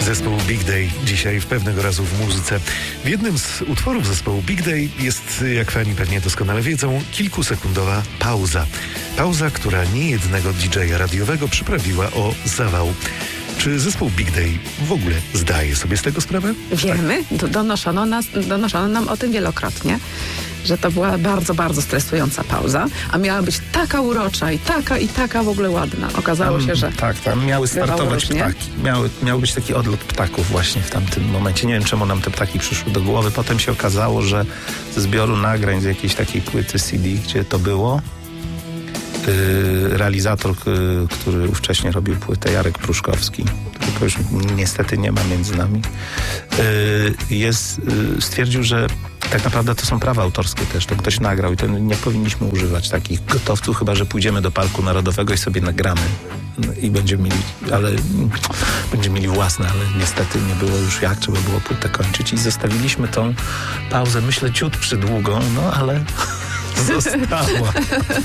Zespół Big Day dzisiaj w Pewnego Razu w muzyce. W jednym z utworów zespołu Big Day jest, jak fani pewnie doskonale wiedzą, kilkusekundowa pauza. Pauza, która niejednego DJ-a radiowego przyprawiła o zawał. Czy zespół Big Day w ogóle zdaje sobie z tego sprawę? Wiemy, donoszono nam o tym wielokrotnie, że to była bardzo, bardzo stresująca pauza, a miała być taka urocza i taka w ogóle ładna. Okazało się, że... Tak, tam miały startować ptaki. Miał być taki odlot ptaków właśnie w tamtym momencie. Nie wiem, czemu nam te ptaki przyszły do głowy. Potem się okazało, że ze zbioru nagrań z jakiejś takiej płyty CD, gdzie to było, realizator, który wcześniej robił płytę, Jarek Pruszkowski, którego już niestety nie ma między nami, stwierdził, że tak naprawdę to są prawa autorskie też, to ktoś nagrał i to nie powinniśmy używać takich gotowców, chyba że pójdziemy do Parku Narodowego i sobie nagramy i będziemy mieli własne, ale niestety nie było już jak, trzeba było płytę kończyć i zostawiliśmy tą pauzę, myślę, ciut przydługą, no ale została.